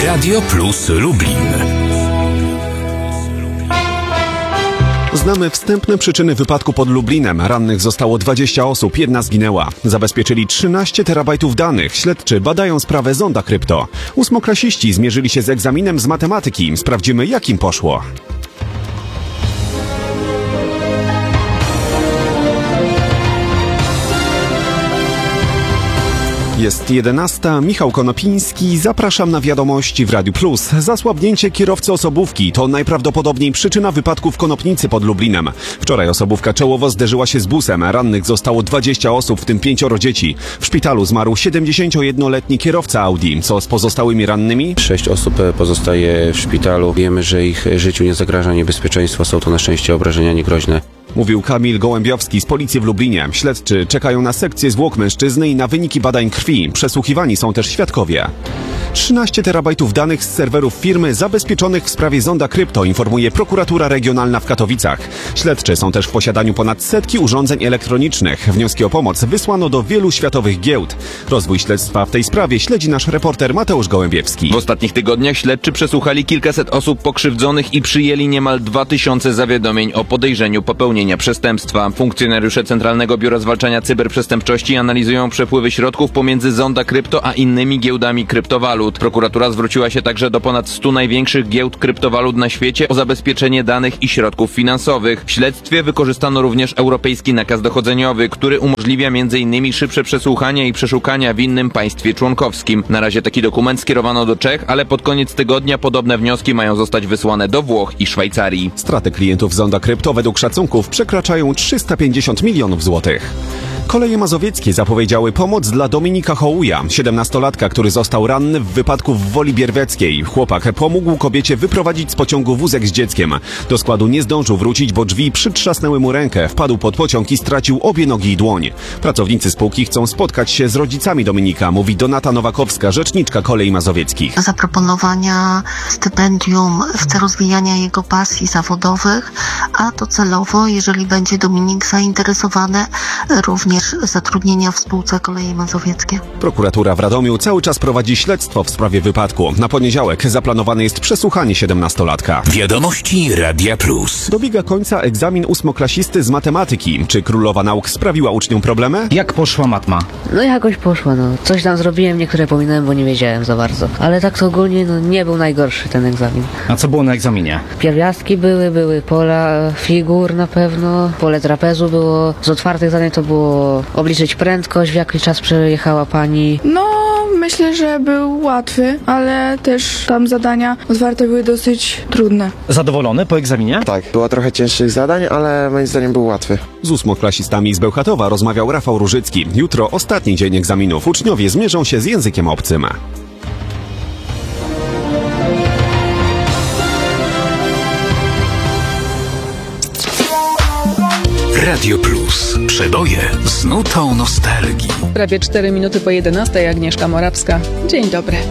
Radio Plus Lublin. Znamy wstępne przyczyny wypadku pod Lublinem. Rannych zostało 20 osób, 1 zginęła. Zabezpieczyli 13 terabajtów danych. Śledczy badają sprawę zonda krypto. Ósmoklasiści zmierzyli się z egzaminem z matematyki. Sprawdzimy, jak im poszło. Jest 11. Michał Konopiński. Zapraszam na wiadomości w Radiu Plus. Zasłabnięcie kierowcy osobówki to najprawdopodobniej przyczyna wypadku w Konopnicy pod Lublinem. Wczoraj osobówka czołowo zderzyła się z busem. Rannych zostało 20 osób, w tym 5 dzieci. W szpitalu zmarł 71-letni kierowca Audi. Co z pozostałymi rannymi? 6 osób pozostaje w szpitalu. Wiemy, że ich życiu nie zagraża niebezpieczeństwo. Są to na szczęście obrażenia niegroźne. Mówił Kamil Gołębiowski z policji w Lublinie. Śledczy czekają na sekcję zwłok mężczyzny i na wyniki badań krwi. Przesłuchiwani są też świadkowie. 13 terabajtów danych z serwerów firmy zabezpieczonych w sprawie zonda krypto, informuje prokuratura regionalna w Katowicach. Śledczy są też w posiadaniu ponad setki urządzeń elektronicznych. Wnioski o pomoc wysłano do wielu światowych giełd. Rozwój śledztwa w tej sprawie śledzi nasz reporter Mateusz Gołębiewski. W ostatnich tygodniach śledczy przesłuchali kilkaset osób pokrzywdzonych i przyjęli niemal 2000 zawiadomień o podejrzeniu popełnienia przestępstwa. Funkcjonariusze Centralnego Biura Zwalczania Cyberprzestępczości analizują przepływy środków pomiędzy zonda krypto a innymi giełdami kryptowalut. Prokuratura zwróciła się także do ponad 100 największych giełd kryptowalut na świecie o zabezpieczenie danych i środków finansowych. W śledztwie wykorzystano również europejski nakaz dochodzeniowy, który umożliwia m.in. szybsze przesłuchania i przeszukania w innym państwie członkowskim. Na razie taki dokument skierowano do Czech, ale pod koniec tygodnia podobne wnioski mają zostać wysłane do Włoch i Szwajcarii. Straty klientów zonda krypto według szacunków przekraczają 350 milionów złotych. Koleje mazowieckie zapowiedziały pomoc dla Dominika Hołuja, 17-latka, który został ranny w wypadku w Woli Bierweckiej. Chłopak pomógł kobiecie wyprowadzić z pociągu wózek z dzieckiem. Do składu nie zdążył wrócić, bo drzwi przytrzasnęły mu rękę, wpadł pod pociąg i stracił obie nogi i dłoń. Pracownicy spółki chcą spotkać się z rodzicami Dominika, mówi Donata Nowakowska, rzeczniczka Kolei Mazowieckich. Zaproponowania stypendium w celu rozwijania jego pasji zawodowych, a docelowo, jeżeli będzie Dominik zainteresowany, również zatrudnienia w spółce Koleje Mazowieckie. Prokuratura w Radomiu cały czas prowadzi śledztwo w sprawie wypadku. Na poniedziałek zaplanowane jest przesłuchanie 17-latka. Wiadomości Radia Plus. Dobiega końca egzamin ósmoklasisty z matematyki. Czy królowa nauk sprawiła uczniom problemy? Jak poszła matma? No jakoś poszło, Coś tam zrobiłem, niektóre pominąłem, bo nie wiedziałem za bardzo. Ale tak to ogólnie, nie był najgorszy ten egzamin. A co było na egzaminie? Pierwiastki były pola figur na pewno, pole trapezu było. Z otwartych zadań to było obliczyć prędkość, w jaki czas przejechała pani. Myślę, że był łatwy, ale też tam zadania otwarte były dosyć trudne. Zadowolony po egzaminie? Tak, było trochę cięższych zadań, ale moim zdaniem był łatwy. Z ósmoklasistami z Bełchatowa rozmawiał Rafał Różycki. Jutro ostatni dzień egzaminów. Uczniowie zmierzą się z językiem obcym. Radio Plus. Przeboje z nutą nostalgii. Prawie 4 minuty po 11:00. Agnieszka Morawska. Dzień dobry.